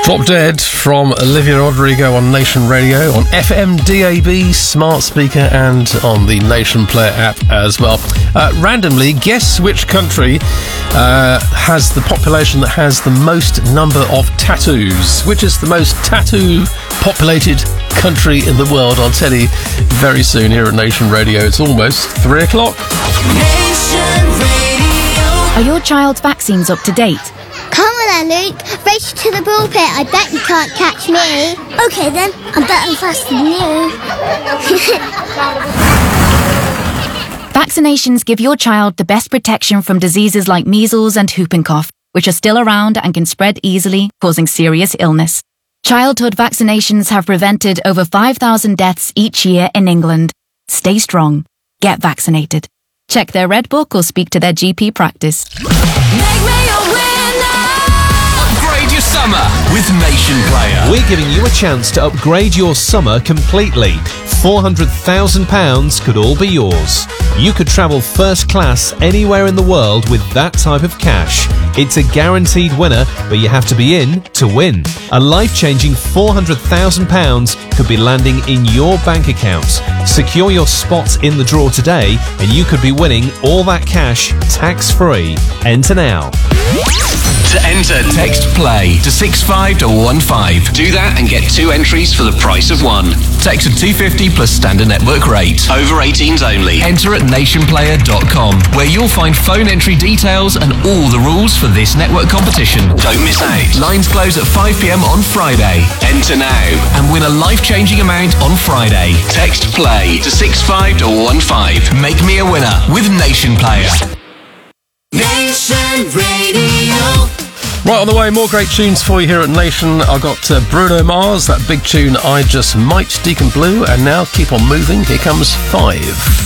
Drop Dead from Olivia Rodrigo on Nation Radio, on FM, DAB, smart speaker, and on the Nation Player app as well. Randomly, guess which country has the population that has the most number of tattoos? Which is the most tattoo-populated country in the world? I'll tell you very soon here at Nation Radio. It's almost 3 o'clock. Nation Radio. Are your child's vaccines up to date? Come on then, Luke. Race to the pulpit. I bet you can't catch me. Okay then, I'm better and faster than you. Vaccinations give your child the best protection from diseases like measles and whooping cough, which are still around and can spread easily, causing serious illness. Childhood vaccinations have prevented over 5,000 deaths each year in England. Stay strong. Get vaccinated. Check their Red Book or speak to their GP practice. Upgrade your summer with Nation Player. We're giving you a chance to upgrade your summer completely. £400,000 could all be yours. You could travel first class anywhere in the world with that type of cash. It's a guaranteed winner, but you have to be in to win. A life-changing £400,000 could be landing in your bank account. Secure your spot in the draw today, and you could be winning all that cash tax-free. Enter now. To enter, text PLAY to 65115. Do that and get 2 entries for the price of 1. Text at $2.50 plus standard network rate. Over 18s only. Enter at nationplayer.com, where you'll find phone entry details and all the rules for this network competition. Don't miss out. Lines close at 5 p.m. on Friday. Enter now and win a life-changing amount on Friday. Text PLAY to 65115. Make me a winner with Nation Player. Nation Radio. Right, on the way, more great tunes for you here at Nation. I've got Bruno Mars, that big tune, I Just Might, Deacon Blue, and now Keep On Moving. Here comes 5.